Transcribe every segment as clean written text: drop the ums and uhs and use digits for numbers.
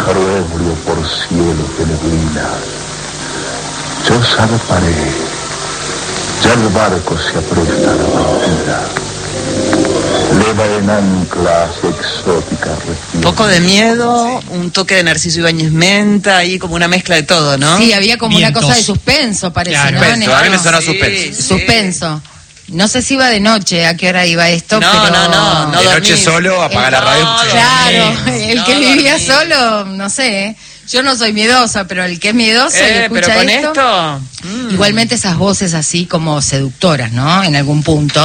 pájaro ebrio por cielos de neblina. Yo zarparé, ya el barco se apresta a la partida. Leva en anclas exóticas regiones. Un poco de miedo, un toque de Narciso Ibáñez Menta, ahí como una mezcla de todo, ¿no? Sí, había como Vientos. una cosa de suspenso, parece, Claro, ¿no? Suspenso, a mí me sonó Sí, suspenso. sí. Suspenso. No sé si iba de noche, a qué hora iba esto, No, pero... no De noche dormís. solo, apaga la radio. No, Claro, el no que vivía dormís. solo, no sé, ¿eh? Yo no soy miedosa, pero el que es miedoso y escucha pero con esto... Igualmente esas voces así como seductoras, ¿no? En algún punto.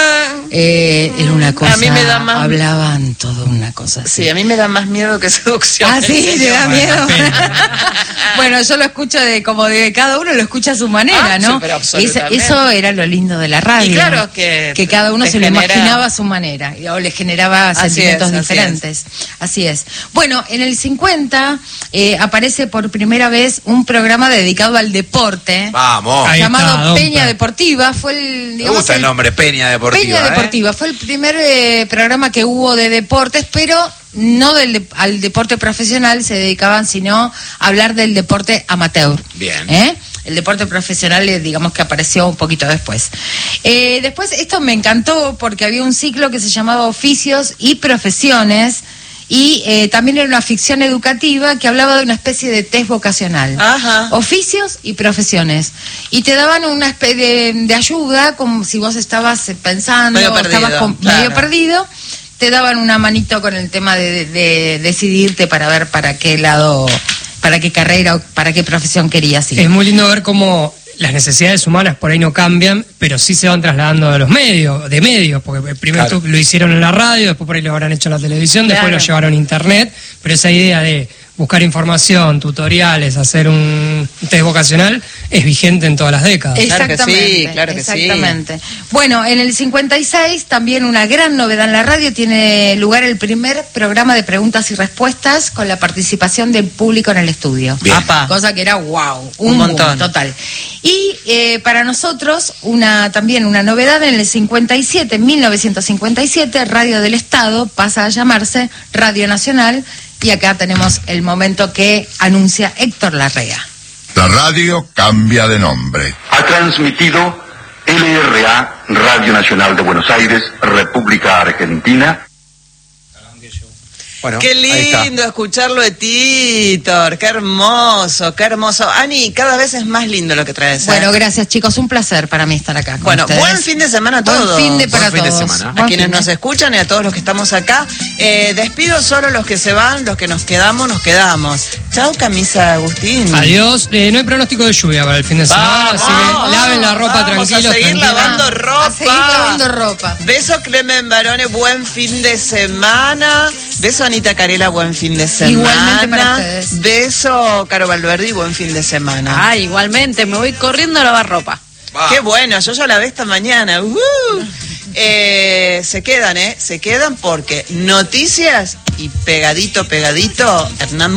Era una cosa... A mí me da más... Hablaban todo una cosa así. Sí, a mí me da más miedo que seducción. Ah, sí, te da miedo. Depende. Bueno, yo lo escucho como de cada uno lo escucha a su manera, Ah, ¿no? sí, pero absolutamente. Eso era lo lindo de la radio. Y claro que cada uno te se lo genera- imaginaba a su manera o le generaba Así sentimientos es, así diferentes. Así es. Bueno, en el 50 aparece por primera vez un programa dedicado al deporte. Vamos. Ahí llamado está, don Peña Pe. Deportiva. Fue el, Me digamos, gusta el nombre, Peña Deportiva. Peña Deportiva. Fue el primer programa que hubo de deportes, pero no al deporte profesional se dedicaban, sino a hablar del deporte amateur. Bien. El deporte profesional, digamos que apareció un poquito después. Después, esto me encantó porque había un ciclo que se llamaba Oficios y Profesiones, y también era una ficción educativa que hablaba de una especie de test vocacional. Ajá. Oficios y profesiones. Y te daban una especie de ayuda, como si vos estabas pensando, Medio perdido, estabas claro. medio perdido, te daban una manito con el tema de decidirte para ver para qué lado, para qué carrera o para qué profesión querías ir. Es muy lindo ver cómo las necesidades humanas por ahí no cambian, pero sí se van trasladando a los medios, porque primero Claro. lo hicieron en la radio, después por ahí lo habrán hecho en la televisión, después Claro. lo llevaron a internet, pero esa idea de buscar información, tutoriales, hacer un test vocacional, es vigente en todas las décadas. Claro que sí, Exactamente, claro que sí. exactamente. Bueno, en el 56 también una gran novedad en la radio, tiene lugar el primer programa de preguntas y respuestas con la participación del público en el estudio. Bien. Apa. Cosa que era wow, Un montón. total. Y para nosotros también una novedad en el 57, en 1957, Radio del Estado pasa a llamarse Radio Nacional, y acá tenemos el momento que anuncia Héctor Larrea. La radio cambia de nombre. Ha transmitido LRA, Radio Nacional de Buenos Aires, República Argentina. Bueno, Qué ahí está. lindo escucharlo de Titor, qué hermoso, qué hermoso. Ani, cada vez es más lindo lo que traes. ¿eh? Bueno, gracias chicos, un placer para mí estar acá con Bueno, ustedes. buen fin de semana a todos. Buen fin de para Buen fin de todos. semana. A Buen quienes fin de- nos escuchan y a todos los que estamos acá. Despido solo los que se van, los que nos quedamos, nos quedamos. Chau, camisa Agustín. Adiós, no hay pronóstico de lluvia para el fin de semana, así que laven la ropa vamos tranquilos. a seguir tranquilos. lavando ropa. A seguir lavando ropa. Beso Clemen Barone, buen fin de semana. Beso Anita Carela, buen fin de semana. Igualmente para ustedes. Beso Caro Valverdi, buen fin de semana. Ah, igualmente, me voy corriendo a lavar ropa. Qué bueno, yo ya la ve esta mañana. Se quedan porque noticias y pegadito, Hernán